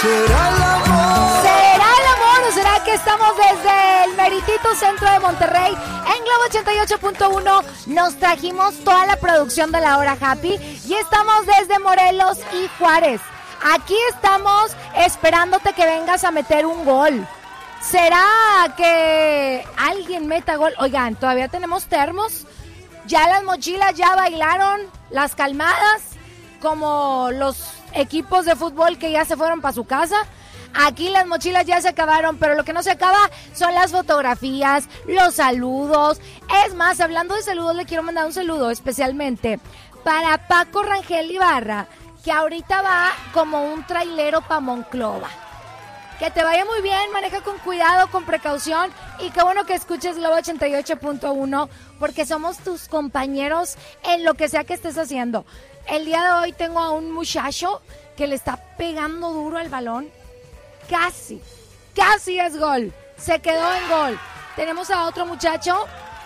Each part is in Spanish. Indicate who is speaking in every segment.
Speaker 1: ¿Será el amor?
Speaker 2: ¿Será el amor o será que estamos desde el meritito centro de Monterrey en Globo 88.1? Nos trajimos toda la producción de la hora Happy y estamos desde Morelos y Juárez. Aquí estamos esperándote que vengas a meter un gol. ¿Será que alguien meta gol? Oigan, todavía tenemos termos. Ya las mochilas ya bailaron las calmadas, como los equipos de fútbol que ya se fueron para su casa. Aquí las mochilas ya se acabaron, pero lo que no se acaba son las fotografías, los saludos. Es más, hablando de saludos, le quiero mandar un saludo especialmente para Paco Rangel Ibarra, que ahorita va como un trailero para Monclova. Que te vaya muy bien, maneja con cuidado, con precaución, y qué bueno que escuches Globo 88.1, porque somos tus compañeros en lo que sea que estés haciendo. El día de hoy tengo a un muchacho que le está pegando duro al balón. Casi es gol. Se quedó en gol. Tenemos a otro muchacho.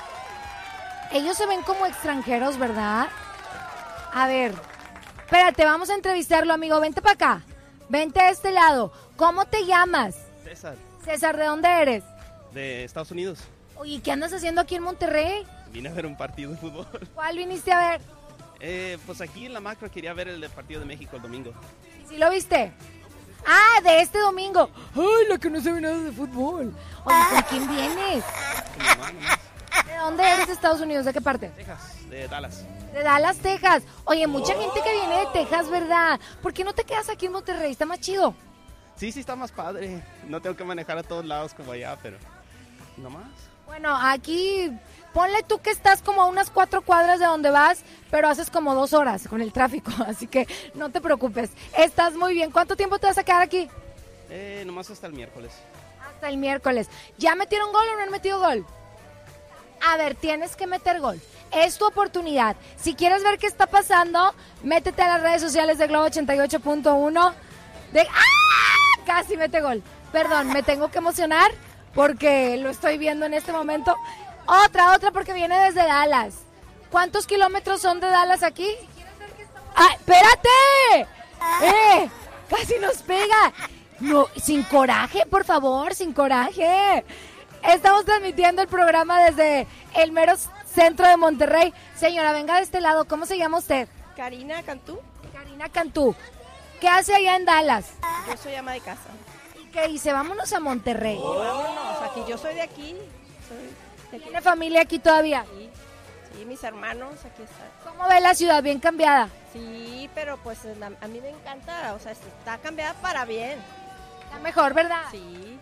Speaker 2: Ellos se ven como extranjeros, ¿verdad? A ver, espérate, vamos a entrevistarlo, amigo. Vente para acá. Vente a este lado. ¿Cómo te llamas?
Speaker 3: César.
Speaker 2: César, ¿de dónde eres?
Speaker 3: De Estados Unidos.
Speaker 2: Oye, ¿qué andas haciendo aquí en Monterrey?
Speaker 3: Vine a ver un partido de fútbol.
Speaker 2: ¿Cuál viniste a ver?
Speaker 3: Pues aquí en la macro quería ver el partido de México el domingo.
Speaker 2: ¿Sí lo viste? Ah, de este domingo. Ay, la que no sabe nada de fútbol. Oye, ¿con quién vienes?
Speaker 3: Con mi mamá nomás.
Speaker 2: ¿De dónde eres de Estados Unidos? ¿De qué parte?
Speaker 3: Texas, de Dallas.
Speaker 2: De Dallas, Texas. Oye, mucha gente que viene de Texas, ¿verdad? ¿Por qué no te quedas aquí en Monterrey? Está más chido.
Speaker 3: Sí, está más padre. No tengo que manejar a todos lados como allá, pero nomás.
Speaker 2: Bueno, aquí ponle tú que estás como a unas 4 cuadras de donde vas, pero haces como 2 horas con el tráfico, así que no te preocupes. Estás muy bien. ¿Cuánto tiempo te vas a quedar aquí?
Speaker 3: Nomás hasta el miércoles.
Speaker 2: Hasta el miércoles. ¿Ya metieron gol o no han metido gol? A ver, tienes que meter gol. Es tu oportunidad. Si quieres ver qué está pasando, métete a las redes sociales de Globo 88.1. ¡Ah! Casi mete gol. Perdón, me tengo que emocionar porque lo estoy viendo en este momento. Otra, porque viene desde Dallas. ¿Cuántos kilómetros son de Dallas aquí? ¡Ah, espérate! Casi nos pega. No, sin coraje, por favor, sin coraje. Estamos transmitiendo el programa desde el mero centro de Monterrey. Señora, venga de este lado. ¿Cómo se llama usted?
Speaker 4: Karina Cantú.
Speaker 2: Karina Cantú. ¿Qué hace allá en Dallas?
Speaker 4: Yo soy ama de casa.
Speaker 2: ¿Y qué dice? Vámonos a Monterrey.
Speaker 4: Vámonos, aquí yo soy de aquí.
Speaker 2: ¿Tiene familia aquí todavía?
Speaker 4: Sí, mis hermanos aquí están.
Speaker 2: ¿Cómo ve la ciudad? ¿Bien cambiada?
Speaker 4: Sí, pero pues a mí me encanta, o sea, está cambiada para bien.
Speaker 2: Está mejor, ¿verdad?
Speaker 4: Sí.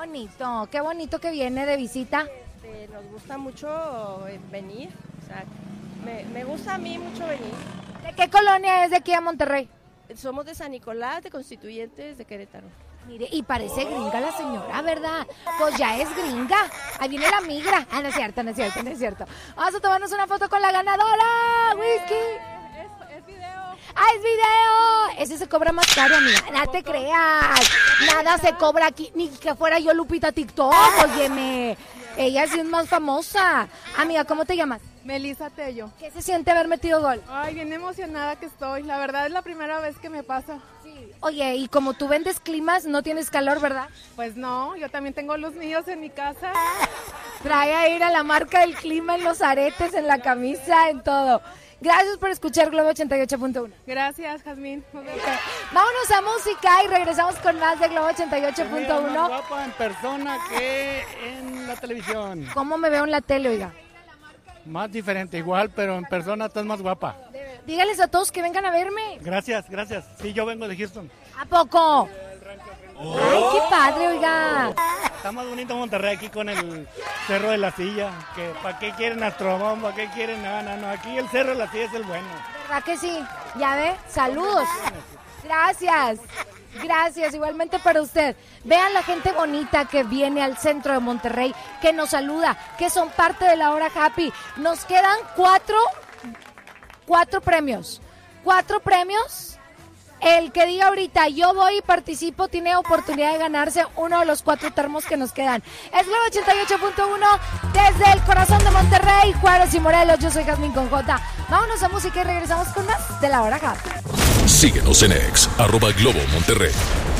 Speaker 2: Qué bonito que viene de visita.
Speaker 4: Nos gusta mucho venir, o sea, me gusta a mí mucho venir.
Speaker 2: ¿De qué colonia es de aquí a Monterrey?
Speaker 4: Somos de San Nicolás, de Constituyentes, de Querétaro.
Speaker 2: Mire, y parece gringa la señora, ¿verdad? Pues ya es gringa. Ahí viene la migra. Ah, no es cierto. Vamos a tomarnos una foto con la ganadora. Whisky.
Speaker 4: Es video.
Speaker 2: ¡Ah, es video! Ese se cobra más caro, amiga. No te creas. Nada se cobra aquí. Ni que fuera yo Lupita TikTok, óyeme. Ella sí es más famosa. Amiga, ¿cómo te llamas?
Speaker 5: Melissa Tello.
Speaker 2: ¿Qué se siente haber metido gol?
Speaker 5: Ay, bien emocionada que estoy. La verdad es la primera vez que me pasa.
Speaker 2: Sí. Oye, y como tú vendes climas, no tienes calor, ¿verdad?
Speaker 5: Pues no, yo también tengo los míos en mi casa.
Speaker 2: Trae a ir a la marca del clima en los aretes, en la camisa, en todo. Gracias por escuchar Globo 88.1.
Speaker 5: Gracias, Jazmín.
Speaker 2: Vámonos a música y regresamos con más de Globo 88.1.
Speaker 6: Más guapa en persona que en la televisión.
Speaker 2: ¿Cómo me veo en la tele, oiga?
Speaker 6: Más diferente, igual, pero en persona estás más guapa.
Speaker 2: Dígales a todos que vengan a verme.
Speaker 6: Gracias. Sí, yo vengo de Houston.
Speaker 2: ¿A poco? Ay, qué padre, oiga.
Speaker 6: Está más bonito Monterrey aquí con el Cerro de la Silla. Que ¿para qué quieren Astrobomb? ¿Para qué quieren? No. Aquí el Cerro de la Silla es el bueno.
Speaker 2: ¿Verdad que sí? Ya ve, saludos. Gracias, igualmente para usted. Vean la gente bonita que viene al centro de Monterrey, que nos saluda, que son parte de la hora Happy. Nos quedan cuatro premios. 4 premios. El que diga ahorita, yo voy y participo, tiene oportunidad de ganarse uno de los 4 termos que nos quedan. Es Globo 88.1 desde el corazón de Monterrey, Juárez y Morelos. Yo soy Jazmín con J. Vámonos a música y regresamos con más de la hora Happy.
Speaker 7: Síguenos en X, @Globo Monterrey.